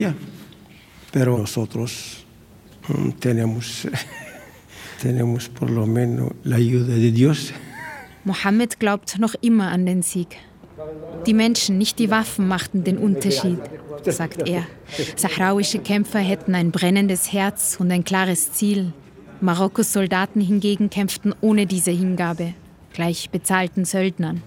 Ja, pero nosotros tenemos por lo menos la ayuda de Dios. Mohammed glaubt noch immer an den Sieg. Die Menschen, nicht die Waffen, machten den Unterschied, sagt er. Sahrauische Kämpfer hätten ein brennendes Herz und ein klares Ziel. Marokkos Soldaten hingegen kämpften ohne diese Hingabe, gleich bezahlten Söldnern.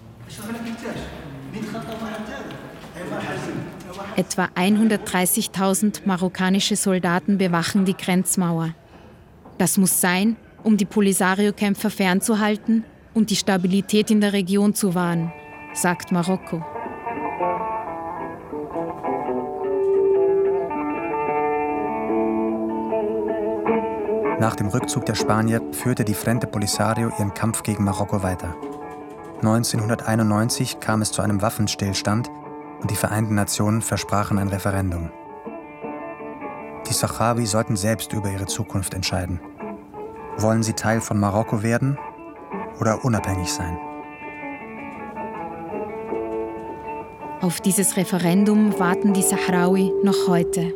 Etwa 130.000 marokkanische Soldaten bewachen die Grenzmauer. Das muss sein, um die Polisario-Kämpfer fernzuhalten und die Stabilität in der Region zu wahren, sagt Marokko. Nach dem Rückzug der Spanier führte die Frente Polisario ihren Kampf gegen Marokko weiter. 1991 kam es zu einem Waffenstillstand und die Vereinten Nationen versprachen ein Referendum. Die Sahrawi sollten selbst über ihre Zukunft entscheiden. Wollen sie Teil von Marokko werden oder unabhängig sein? Auf dieses Referendum warten die Sahrawi noch heute.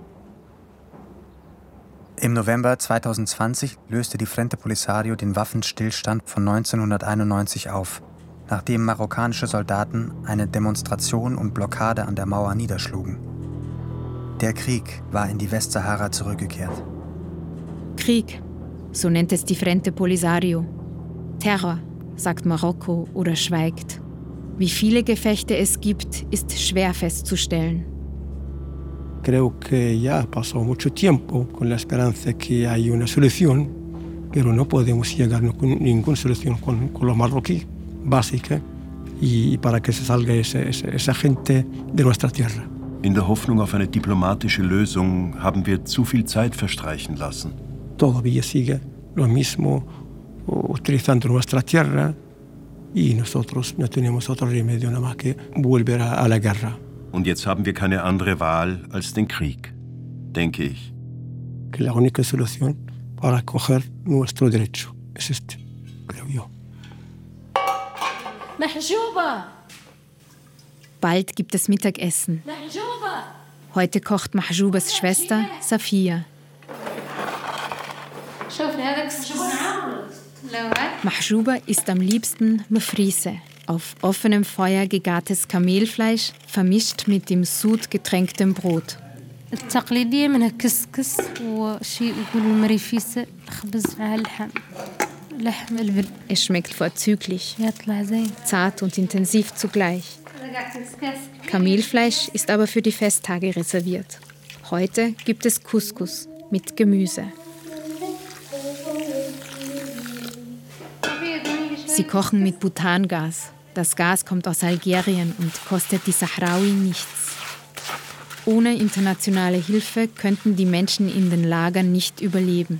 Im November 2020 löste die Frente Polisario den Waffenstillstand von 1991 auf, nachdem marokkanische Soldaten eine Demonstration und Blockade an der Mauer niederschlugen. Der Krieg war in die Westsahara zurückgekehrt. Krieg, so nennt es die Frente Polisario. Terror, sagt Marokko oder schweigt. Wie viele Gefechte es gibt, ist schwer festzustellen. Creo que ya pasó mucho tiempo con la esperanza que hay una solución, pero no podemos llegar a ninguna solución con los marroquíes básica y para que se salga esa gente de nuestra tierra. In der Hoffnung auf eine diplomatische Lösung haben wir zu viel Zeit verstreichen lassen. Todavía sigue lo mismo utilizando nuestra tierra y nosotros no tenemos otro remedio nada más que volver a la guerra. Und jetzt haben wir keine andere Wahl als den Krieg, denke ich. Que la única solución para coger nuestro derecho es este, creo yo. Bald gibt es Mittagessen. Heute kocht Mahjoubas Schwester Safia. Mahjouba isst am liebsten Mefrise, auf offenem Feuer gegartes Kamelfleisch, vermischt mit dem Sud getränktem Brot. التقليدية منها كسكس وشيء يقولوا المريفيسة خبز مع اللحم لحم البن. Es schmeckt vorzüglich, zart und intensiv zugleich. Kamelfleisch ist aber für die Festtage reserviert. Heute gibt es Couscous mit Gemüse. Sie kochen mit Butangas. Das Gas kommt aus Algerien und kostet die Sahrawi nichts. Ohne internationale Hilfe könnten die Menschen in den Lagern nicht überleben.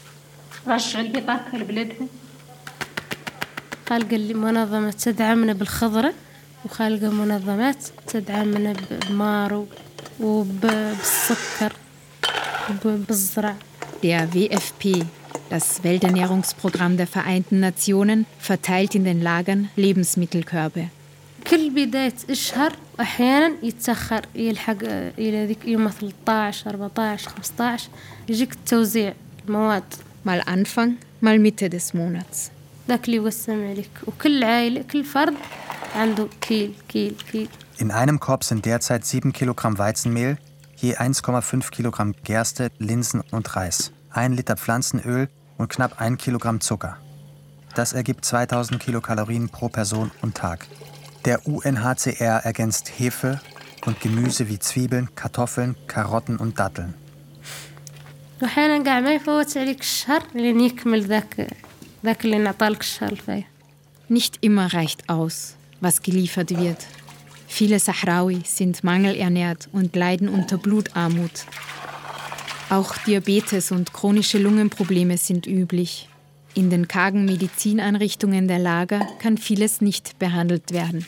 خالق المنظمة تدعمنا بالخضرة وخالق منظمات تدعمنا بمار وبالسكر وبالزرع. Der WFP, das Welternährungsprogramm der Vereinten Nationen, verteilt in den Lagern Lebensmittelkörbe. كل بداية الشهر أحيانا يتسخر يلحق إلى ذيك يوم 13 14 15 يجيك التوزيع المواد. Mal Anfang, mal Mitte des Monats. ذاك اللي يوسم عليك وكل عائلة كل فرد عنده كيل. In einem Korb sind derzeit 7 Kilogramm Weizenmehl, je 1,5 Kilogramm Gerste, Linsen und Reis, 1 Liter Pflanzenöl und knapp 1 Kilogramm Zucker. Das ergibt 2000 Kilokalorien pro Person und Tag. Der UNHCR ergänzt Hefe und Gemüse wie Zwiebeln, Kartoffeln, Karotten und Datteln. وأحيانا قاع ما يفوت عليك الشهر لين يكمل ذاك اللي نعطالك الشهر الفايت. Nicht immer reicht aus, was geliefert wird. Viele Sahrawi sind mangelernährt und leiden unter Blutarmut. Auch Diabetes und chronische Lungenprobleme sind üblich. In den kargen Medizineinrichtungen der Lager kann vieles nicht behandelt werden.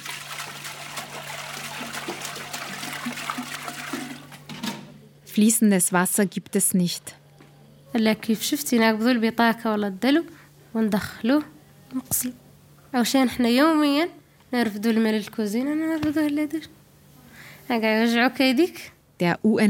Fließendes Wasser gibt es nicht. كيف شفتي نقبضوا البطاقة ولا الدلو وندخلوه ونغسل. عشان احنا يوميا نرفدوا الماء للكوزينة نرفدوه للدش. قاعد يوجعوك يديك. Der UN